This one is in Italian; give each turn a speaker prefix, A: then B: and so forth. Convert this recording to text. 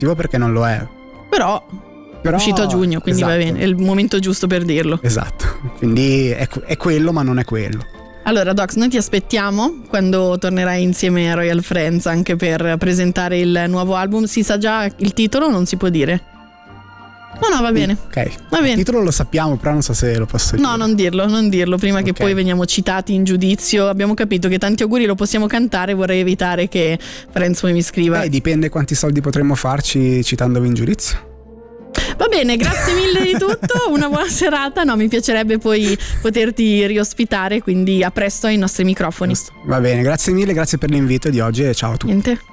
A: effettivo perché non lo è.
B: Però è uscito a giugno, quindi
A: esatto.
B: Va bene, è il momento giusto per dirlo.
A: Esatto, quindi è quello ma non è quello.
B: Allora Dox, noi ti aspettiamo quando tornerai insieme a Royal Friends anche per presentare il nuovo album. Si sa già il titolo o non si può dire? No, va bene.
A: Ok,
B: Va bene.
A: Il titolo lo sappiamo, però non so se lo posso dire.
B: No, non dirlo prima che poi veniamo citati in giudizio. Abbiamo capito che tanti auguri lo possiamo cantare, vorrei evitare che Friends poi mi scriva.
A: Dipende quanti soldi potremmo farci citandovi in giudizio.
B: Va bene, grazie mille di tutto, una buona serata. No, mi piacerebbe poi poterti riospitare, quindi a presto ai nostri microfoni.
A: Va bene, grazie mille, grazie per l'invito di oggi e ciao a tutti.
B: Niente.